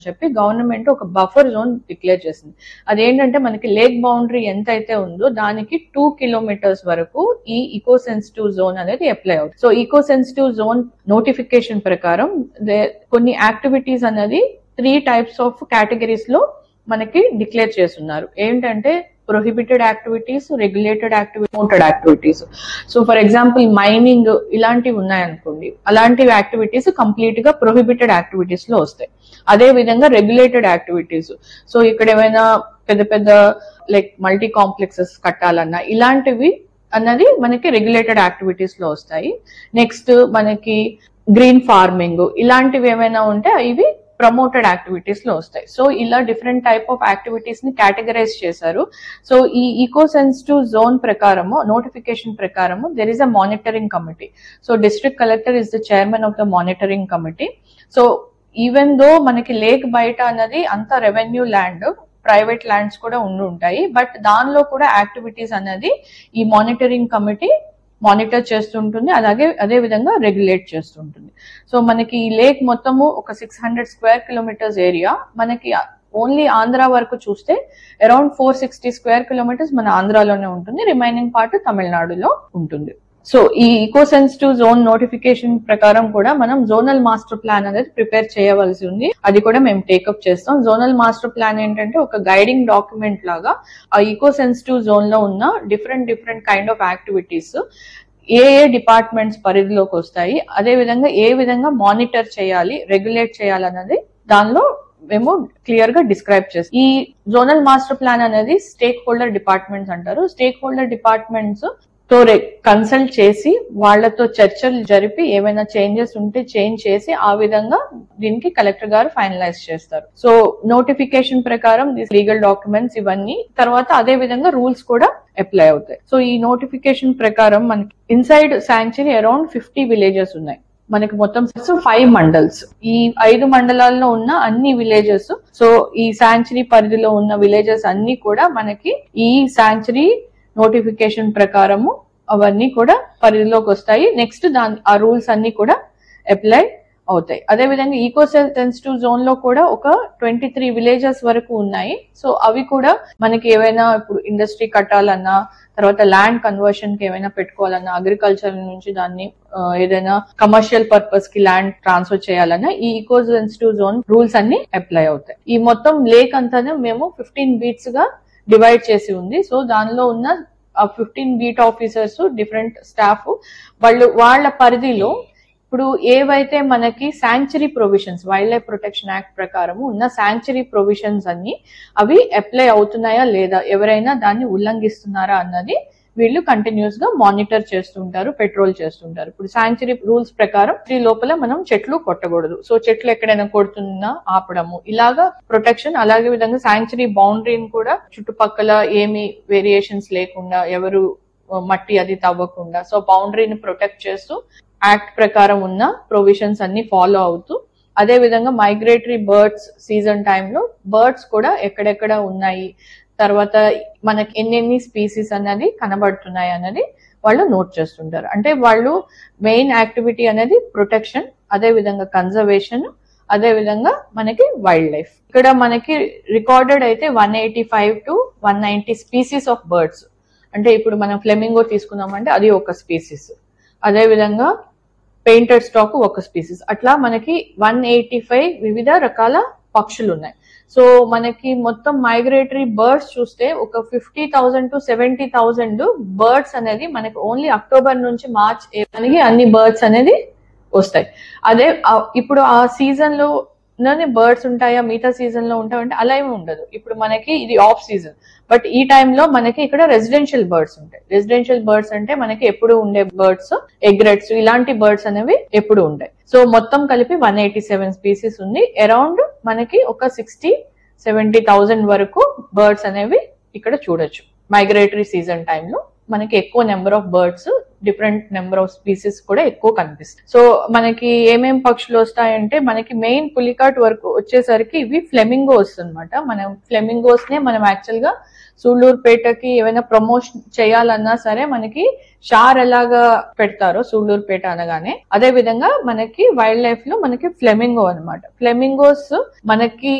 చెప్పి గవర్నమెంట్ ఒక buffer zone declare చేసింది. అదేంటంటే మనకి లేక్ బౌండరీ ఎంత అయితే ఉందో దానికి 2 కిలోమీటర్స్ వరకు ఈ ఈకో సెన్సిటివ్ జోన్ అనేది అప్లై అవుతుంది. So eco sensitive zone notification ప్రకారం కొన్ని యాక్టివిటీస్ అనేది 3 టైప్స్ ఆఫ్ కేటగిరీస్ లో మనకి డిక్లేర్ చేస్తున్నారు. ఏంటంటే prohibited activities, regulated activities, promoted activities. So for example mining ఇలాంటివి ఉన్నాయనుకోండి, అలాంటి యాక్టివిటీస్ కంప్లీట్ గా ప్రొహిబిటెడ్ యాక్టివిటీస్ లో వస్తాయి. అదే విధంగా రెగ్యులేటెడ్ యాక్టివిటీస్, సో ఇక్కడ ఏమైనా పెద్ద పెద్ద లైక్ మల్టీ కాంప్లెక్సెస్ కట్టాలన్నా ఇలాంటివి అన్నది మనకి రెగ్యులేటెడ్ యాక్టివిటీస్ లో వస్తాయి. నెక్స్ట్ మనకి గ్రీన్ ఫార్మింగ్ ఇలాంటివి ఏమైనా ఉంటే ఇవి ప్రమోటెడ్ యాక్టివిటీస్ లో వస్తాయి. సో ఇలా డిఫరెంట్ టైప్ ఆఫ్ యాక్టివిటీస్ ని కేటగరైజ్ చేశారు. సో ఈ ఈకో సెన్సిటివ్ జోన్ ప్రకారము నోటిఫికేషన్ ప్రకారము there is a monitoring committee. So district collector is the chairman of the monitoring committee. So even though మనకి lake బయట అన్నది అంత రెవెన్యూ ల్యాండ్, ప్రైవేట్ ల్యాండ్స్ కూడా ఉంటాయి, బట్ దానిలో కూడా యాక్టివిటీస్ అనేది ఈ మానిటరింగ్ కమిటీ మానిటర్ చేస్తుంటుంది, అలాగే అదే విధంగా రెగ్యులేట్ చేస్తుంటుంది. సో మనకి ఈ లేక్ మొత్తము ఒక 600 స్క్వేర్ కిలోమీటర్స్ ఏరియా. మనకి ఓన్లీ ఆంధ్ర వరకు చూస్తే అరౌండ్ 460 స్క్వేర్ కిలోమీటర్స్ మన ఆంధ్రాలోనే ఉంటుంది, రిమైనింగ్ పార్ట్ తమిళనాడులో ఉంటుంది. సో ఈ ఈకో సెన్సిటివ్ జోన్ నోటిఫికేషన్ ప్రకారం కూడా మనం జోనల్ మాస్టర్ ప్లాన్ అనేది ప్రిపేర్ చేయవలసి ఉంది. అది కూడా మేము టేకప్ చేస్తాం. జోనల్ మాస్టర్ ప్లాన్ ఏంటంటే ఒక గైడింగ్ డాక్యుమెంట్ లాగా ఆ ఈకో సెన్సిటివ్ జోన్ లో ఉన్న different kind of activities A departments పరిధిలోకి వస్తాయి, అదే విధంగా ఏ విధంగా మానిటర్ చేయాలి, రెగ్యులేట్ చేయాలన్నది దానిలో మేము క్లియర్ గా డిస్క్రైబ్ చేస్తాం. ఈ జోనల్ మాస్టర్ ప్లాన్ అనేది స్టేక్ హోల్డర్ డిపార్ట్మెంట్స్ అంటారు. స్టేక్ హోల్డర్ డిపార్ట్మెంట్స్ తో కన్సల్ట్ చేసి వాళ్లతో చర్చలు జరిపి ఏమైనా చేంజెస్ ఉంటే చేంజ్ చేసి ఆ విధంగా దీనికి కలెక్టర్ గారు ఫైనలైజ్ చేస్తారు. సో నోటిఫికేషన్ ప్రకారం లీగల్ డాక్యుమెంట్స్ ఇవన్నీ తర్వాత అదే విధంగా రూల్స్ కూడా అప్లై అవుతాయి. సో ఈ నోటిఫికేషన్ ప్రకారం మనకి ఇన్సైడ్ శాంక్చురీ అరౌండ్ 50 విలేజెస్ ఉన్నాయి. మనకి మొత్తం 5 మండల్స్. ఈ 5 మండలాల్లో ఉన్న అన్ని విలేజెస్, సో ఈ శాంక్చురీ పరిధిలో ఉన్న విలేజెస్ అన్ని కూడా మనకి ఈ శాంక్చురీ నోటిఫికేషన్ ప్రకారము అవన్నీ కూడా పరిధిలోకి వస్తాయి. నెక్స్ట్ ఆ రూల్స్ అన్ని కూడా అప్లై అవుతాయి. అదే విధంగా ఈకో సెన్సిటివ్ జోన్ లో కూడా ఒక 23 విలేజెస్ వరకు ఉన్నాయి. సో అవి కూడా మనకి ఏవైనా ఇప్పుడు ఇండస్ట్రీ కట్టాలన్నా, తర్వాత ల్యాండ్ కన్వర్షన్ కి ఏమైనా పెట్టుకోవాలన్నా, అగ్రికల్చర్ నుంచి దాన్ని ఏదైనా కమర్షియల్ పర్పస్ కి ల్యాండ్ ట్రాన్స్ఫర్ చేయాలన్నా ఈ ఈకో సెన్సిటివ్ జోన్ రూల్స్ అన్ని అప్లై అవుతాయి. ఈ మొత్తం లేక్ అంతానే మేము 15 బీట్స్ గా డివైడ్ చేసి ఉంది. సో దానిలో ఉన్న 15 బీట్ ఆఫీసర్స్, డిఫరెంట్ స్టాఫ్ వాళ్ళ పరిధిలో ఇప్పుడు ఏవైతే మనకి sanctuary provisions, wild life protection act ప్రకారం ఉన్న శాంక్చురీ ప్రొవిజన్స్ అన్ని అవి అప్లై అవుతున్నాయా లేదా, ఎవరైనా దాన్ని ఉల్లంఘిస్తున్నారా అన్నది వీళ్ళు కంటిన్యూస్ గా మానిటర్ చేస్తుంటారు, పెట్రోల్ చేస్తుంటారు. ఇప్పుడు శాంక్చురీ రూల్స్ ప్రకారం ఈ లోపల మనం చెట్లు కొట్టకూడదు. సో చెట్లు ఎక్కడైనా కొడుతున్నా ఆపడము, ఇలాగా ప్రొటెక్షన్. అలాగే విధంగా శాంక్చురీ బౌండరీని కూడా చుట్టుపక్కల ఏమి వేరియేషన్స్ లేకుండా, ఎవరు మట్టి అది తవ్వకుండా, సో బౌండరీని ప్రొటెక్ట్ చేస్తూ యాక్ట్ ప్రకారం ఉన్న ప్రొవిజన్స్ అన్ని ఫాలో అవుతూ, అదే విధంగా మైగ్రేటరీ బర్డ్స్ సీజన్ టైంలో బర్డ్స్ కూడా ఎక్కడెక్కడ ఉన్నాయి, తర్వాత మనకి ఎన్నెన్ని స్పీసీస్ అన్నది కనబడుతున్నాయి అన్నది వాళ్ళు నోట్ చేస్తుంటారు. అంటే వాళ్ళు మెయిన్ యాక్టివిటీ అనేది ప్రొటెక్షన్, అదే విధంగా కన్జర్వేషన్, అదే విధంగా మనకి వైల్డ్ లైఫ్. ఇక్కడ మనకి రికార్డెడ్ అయితే 185 to 190 స్పీసీస్ ఆఫ్ బర్డ్స్. అంటే ఇప్పుడు మనం ఫ్లెమింగో తీసుకున్నామంటే అది ఒక స్పీసీస్, అదే విధంగా పెయింటెడ్ స్టాక్ ఒక స్పీసీస్, అట్లా మనకి 185 వివిధ రకాల పక్షులు ఉన్నాయి. సో మనకి మొత్తం మైగ్రేటరీ బర్డ్స్ చూస్తే ఒక 50,000 to 70,000 బర్డ్స్ అనేది మనకి ఓన్లీ అక్టోబర్ నుంచి మార్చ్ మనకి అన్ని బర్డ్స్ అనేది వస్తాయి. అదే ఇప్పుడు ఆ సీజన్ లో బర్డ్స్ ఉంటాయా, మిగతా సీజన్ లో ఉంటాయంటే అలా ఏమి ఉండదు. ఇప్పుడు మనకి ఇది ఆఫ్ సీజన్, బట్ ఈ టైంలో మనకి ఇక్కడ రెసిడెన్షియల్ బర్డ్స్ ఉంటాయి. రెసిడెన్షియల్ బర్డ్స్ అంటే మనకి ఎప్పుడు ఉండే బర్డ్స్, ఎగ్రెట్స్ ఇలాంటి బర్డ్స్ అనేవి ఎప్పుడు ఉంటాయి. సో మొత్తం కలిపి 187 స్పీసీస్ ఉంది. అరౌండ్ మనకి ఒక 60-70,000 వరకు బర్డ్స్ అనేవి ఇక్కడ చూడొచ్చు. మైగ్రేటరీ సీజన్ టైంలో మనకి ఎక్కువ number of birds different number of species కూడా ఎక్కువ కనిపిస్తాయి. సో మనకి ఏమేం పక్షులు వస్తాయంటే మనకి మెయిన్ పులికాట్ వరకు వచ్చేసరికి ఇవి ఫ్లెమింగోస్ అన్నమాట. మనం ఫ్లెమింగోస్ నే మనం యాక్చువల్ గా సూళ్లూరుపేటకి ఏమైనా ప్రమోషన్ చేయాలన్నా సరే మనకి షార్ ఎలాగా పెడతారో సూళ్లూరుపేట అనగానే అదే విధంగా మనకి వైల్డ్ లైఫ్ లో మనకి ఫ్లెమింగో అన్నమాట. ఫ్లెమింగోస్ మనకి